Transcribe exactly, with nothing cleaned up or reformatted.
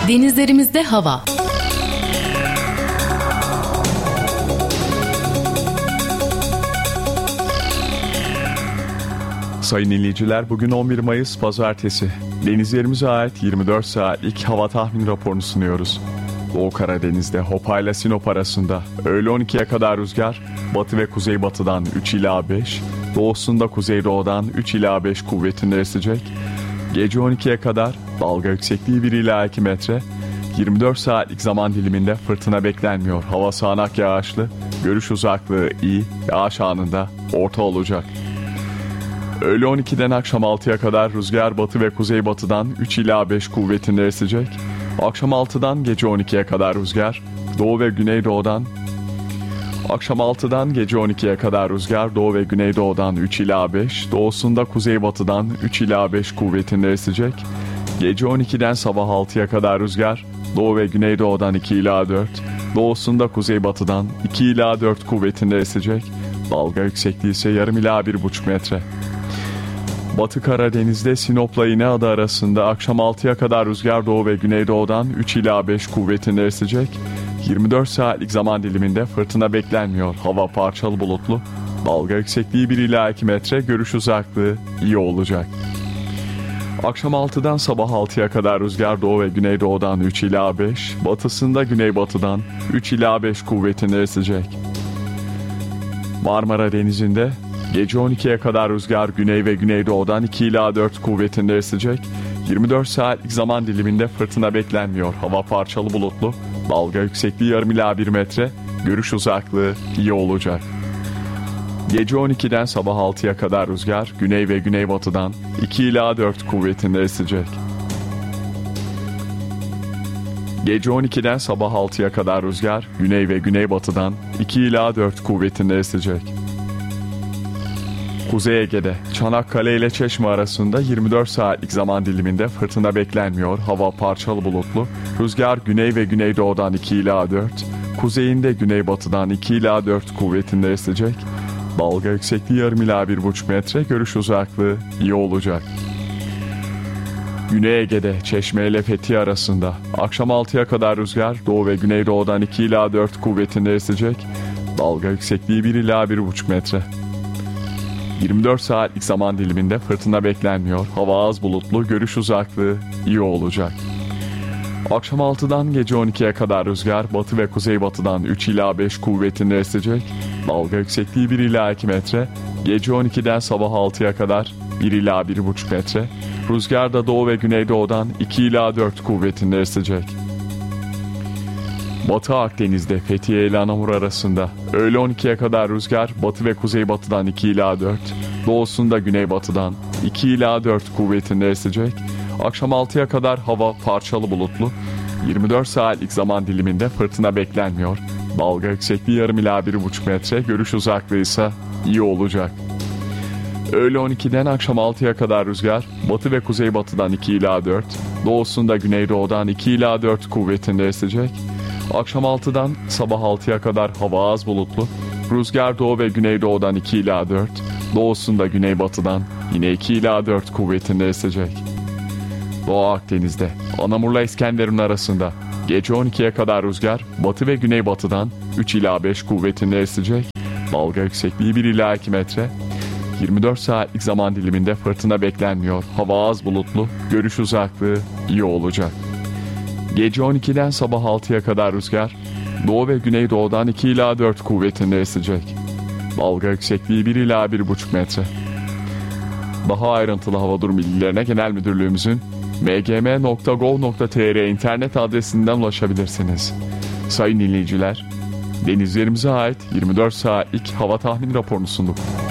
Denizlerimizde hava. Sayın dinleyiciler, bugün on bir Mayıs Pazartesi. Denizlerimize ait yirmi dört saatlik hava tahmin raporunu sunuyoruz. Doğu Karadeniz'de Hopa ile Sinop arasında öğle on ikiye kadar rüzgar batı ve kuzeybatıdan üç ila beş, doğusunda kuzeydoğudan üç ila beş kuvvetinde esecek. Gece on ikiye kadar dalga yüksekliği bir ila iki metre. yirmi dört saatlik zaman diliminde fırtına beklenmiyor. Hava sağanak yağışlı, görüş uzaklığı iyi, yağış anında orta olacak. Öğle on ikiden akşam altıya kadar rüzgar batı ve kuzeybatıdan üç ila beş kuvvetinde esecek. Akşam altıdan gece on ikiye kadar rüzgar doğu ve güneydoğudan Akşam altıdan gece on ikiye kadar rüzgar doğu ve güneydoğudan üç ila beş, doğusunda kuzeybatıdan üç ila beş kuvvetinde esecek. Gece on ikiden sabah altıya kadar rüzgar doğu ve güneydoğudan iki ila dört, doğusunda kuzeybatıdan iki ila dört kuvvetinde esecek. Dalga yüksekliği ise yarım ila bir buçuk metre. Batı Karadeniz'de Sinop'la İnegöl arasında akşam altıya kadar rüzgar doğu ve güneydoğudan üç ila beş kuvvetinde esecek. yirmi dört saatlik zaman diliminde fırtına beklenmiyor. Hava parçalı bulutlu. Dalga yüksekliği bir ila iki metre, görüş uzaklığı iyi olacak. Akşam altıdan sabah altıya kadar rüzgar doğu ve güneydoğudan üç ila beş, batısında güneybatıdan üç ila beş kuvvetinde esecek. Marmara Denizi'nde gece on ikiye kadar rüzgar güney ve güneydoğudan iki ila dört kuvvetinde esecek. yirmi dört saatlik zaman diliminde fırtına beklenmiyor. Hava parçalı bulutlu. Dalga yüksekliği yarım ila bir metre. Görüş uzaklığı iyi olacak. Gece on ikiden sabah altıya kadar rüzgar güney ve güneybatıdan iki ila dört kuvvetinde esecek. Gece on ikiden sabah altıya kadar rüzgar güney ve güneybatıdan iki ila dört kuvvetinde esecek. Kuzey Ege'de Çanakkale ile Çeşme arasında yirmi dört saatlik zaman diliminde fırtına beklenmiyor. Hava parçalı bulutlu. Rüzgar güney ve güneydoğudan iki ila dört, kuzeyinde güneybatıdan iki ila dört kuvvetinde esecek. Dalga yüksekliği yarım ila bir buçuk metre, görüş uzaklığı iyi olacak. Güney Ege'de Çeşme ile Fethiye arasında akşam altıya kadar rüzgar doğu ve güneydoğudan iki ila dört kuvvetinde esecek. Dalga yüksekliği bir ila bir buçuk metre. yirmi dört saatlik zaman diliminde fırtına beklenmiyor. Hava az bulutlu, görüş uzaklığı iyi olacak. Akşam altıdan gece on ikiye kadar rüzgar batı ve kuzeybatıdan üç ila beş kuvvetinde esecek. Dalga yüksekliği bir ila iki metre. Gece on ikiden sabah altıya kadar bir ila bir buçuk metre. Rüzgar da doğu ve güneydoğudan iki ila dört kuvvetinde esecek. Batı Akdeniz'de Fethiye ile Anamur arasında öğle on ikiye kadar rüzgar batı ve kuzeybatıdan iki ila dört, doğusunda güneybatıdan iki ila dört kuvvetinde esecek. Akşam altıya kadar hava parçalı bulutlu. yirmi dört saatlik zaman diliminde fırtına beklenmiyor. Dalga yüksekliği yarım ila bir buçuk metre, görüş uzaklığı ise iyi olacak. Öğle on ikiden akşam altıya kadar rüzgar batı ve kuzeybatıdan iki ila dört, doğusunda güneydoğudan iki ila dört kuvvetinde esecek. Akşam altıdan sabah altıya kadar hava az bulutlu. Rüzgar doğu ve güneydoğudan iki ila dört, doğusunda güneybatıdan yine iki ila dört kuvvetinde esecek. Doğu Akdeniz'de Anamur'la İskenderun arasında gece on ikiye kadar rüzgar batı ve güneybatıdan üç ila beş kuvvetinde esecek. Dalga yüksekliği bir ila iki metre. yirmi dört saatlik zaman diliminde fırtına beklenmiyor. Hava az bulutlu, görüş uzaklığı iyi olacak. Gece on ikiden sabah altıya kadar rüzgar doğu ve güneydoğudan iki ila dört kuvvetinde esecek. Dalga yüksekliği bir ila bir buçuk metre. Daha ayrıntılı hava durum bilgilerine Genel Müdürlüğümüzün m g m nokta gov nokta t r internet adresinden ulaşabilirsiniz. Sayın dinleyiciler, denizlerimize ait yirmi dört saatlik hava tahmin raporunu sunduk.